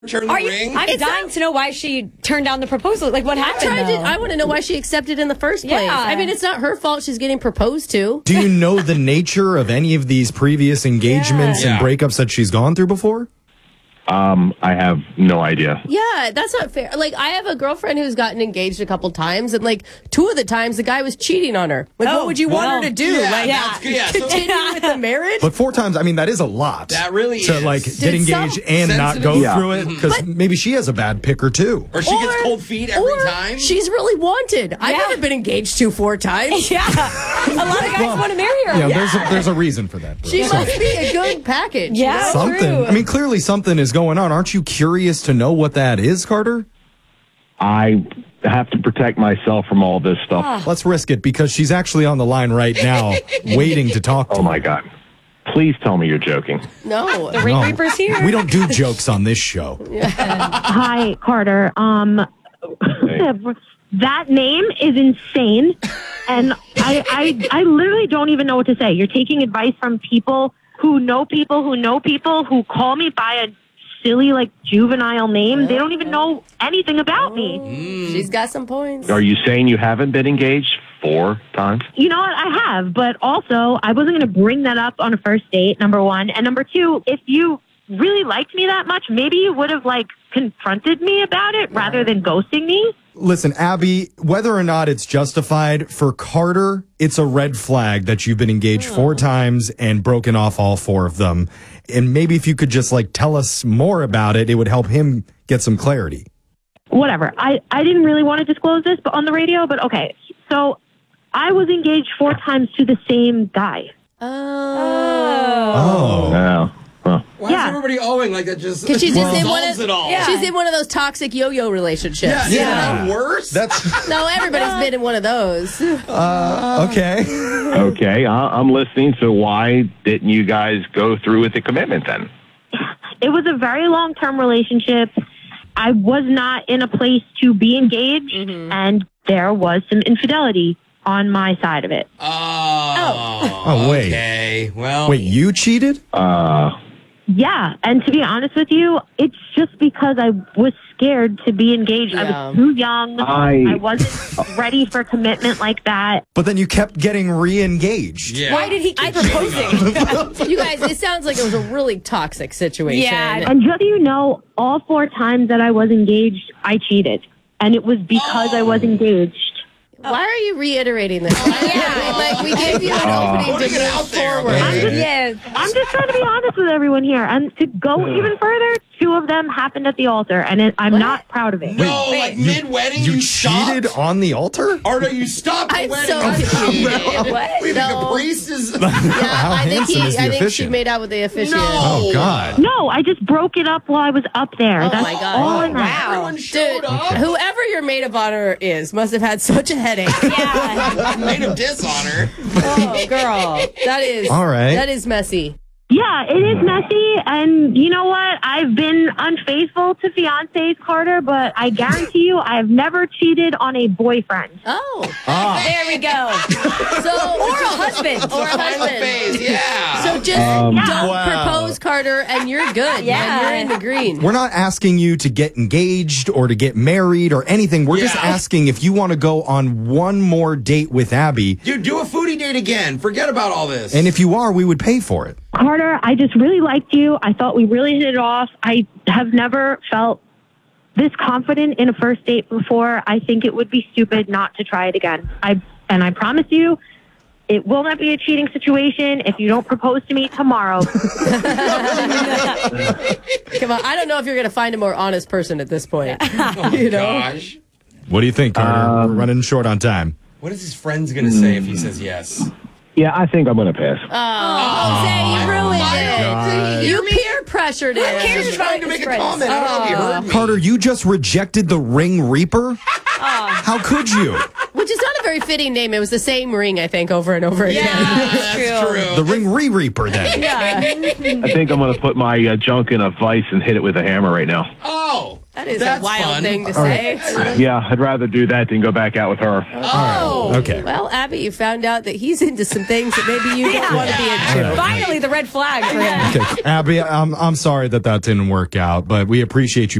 Return the ring. I'm dying to know why she turned down the proposal. Like, what happened? I want to know why she accepted in the first place. Yeah. I mean, it's not her fault she's getting proposed to. Do you know the nature of any of these previous engagements and breakups that she's gone through before? I have no idea. Yeah, that's not fair. Like, I have a girlfriend who's gotten engaged a couple times, and like 2 of the times the guy was cheating on her. Like, what would you want her to do? Continue with the marriage? But 4 times, I mean, that is a lot. That really to is. like get engaged and not go through it, because maybe she has a bad picker too, or she gets cold feet every time. She's really wanted. I've never been engaged 4 times. Yeah, a lot of guys want to marry her. Yeah, there's a reason for that. She must be a good package. Yeah, something. True. I mean, clearly something is going on. Aren't you curious to know what that is, Carter? I have to protect myself from all this stuff. Let's risk it, because she's actually on the line right now, waiting to talk to Oh my God. Please tell me you're joking. No. The Ring Reaper's here. We don't do jokes on this show. Hi, Carter. That name is insane, and I literally don't even know what to say. You're taking advice from people who know people who call me by a silly, like, juvenile name. They don't even know anything about me. She's got some points. Are you saying you haven't been engaged 4 times? You know what? I have, but also I wasn't going to bring that up on a first date, number 1. And number 2, if you really liked me that much, maybe you would have, like, confronted me about it rather than ghosting me. Listen, Abby, whether or not it's justified, for Carter, it's a red flag that you've been engaged 4 times and broken off all 4 of them. And maybe if you could just, like, tell us more about it, it would help him get some clarity. Whatever. I didn't really want to disclose this on the radio, but okay. So I was engaged 4 times to the same guy. Oh. Huh. Why is everybody owing like that? Just Because she's just in one resolves of it all. she's in one of those toxic yo-yo relationships. Yeah, is that worse? That's No, everybody's been in one of those. okay. Okay, I'm listening. So why didn't you guys go through with the commitment then? It was a very long-term relationship. I was not in a place to be engaged, and there was some infidelity on my side of it. Oh, wait. Okay. Well. Wait, you cheated? Yeah, and to be honest with you, it's just because I was scared to be engaged. I was too young. I wasn't ready for commitment like that. But then you kept getting re-engaged. Yeah. Why did he keep proposing? You guys, it sounds like it was a really toxic situation. Yeah. And just so you know, all 4 times that I was engaged, I cheated. And it was because I was engaged. Why are you reiterating this? Like, we gave you an opening to move forward. I'm just trying to be honest with everyone here. And to go even further, 2 of them happened at the altar, and I'm not proud of it. No, like mid-wedding, You cheated stopped? on the altar? Or no, you stopped the I'm wedding. so confused. What? Wait, No. the priest is... How I think handsome is the I think she officiant? made out with the officiant. No. Oh, God. No, I just broke it up while I was up there. That's my God. all I meant. Everyone showed Dude, up. whoever your maid of honor is must have had such a headache. Made him dishonor. Oh, girl. That is All right. That is messy. Yeah, it is messy, and you know what? I've been unfaithful to fiancés, Carter, but I guarantee you I've never cheated on a boyfriend. Oh. There we go. So, Or a husband. Or a Final husband. phase, yeah. So just don't propose, Carter, and you're good. Yeah. And you're in the green. We're not asking you to get engaged or to get married or anything. We're just asking if you want to go on one more date with Abby. Dude, do a foodie date again. Forget about all this. And if you are, we would pay for it. Carter, I just really liked you. I thought we really hit it off. I have never felt this confident in a first date before. I think it would be stupid not to try it again. I promise you, it will not be a cheating situation if you don't propose to me tomorrow. Come on. I don't know if you're going to find a more honest person at this point. Gosh. What do you think, Carter? We're running short on time. What is his friends going to say if he says yes? Yeah, I think I'm going to pass. Jose, you ruined it. You peer pressured Who it. cares Just about trying to his make a friends? comment. I don't know if you heard me. Carter, you just rejected the Ring Reaper? How could you? Which is not a very fitting name. It was the same ring, I think, over and over again. That's true. The Ring Reaper, then. I think I'm going to put my junk in a vice and hit it with a hammer right now. Oh. That is That's a wild fun. thing to say. Yeah, I'd rather do that than go back out with her. Oh, Okay. Well, Abby, you found out that he's into some things that maybe you don't want to be into. Finally, the red flag for him. Okay. Abby, I'm sorry that didn't work out, but we appreciate you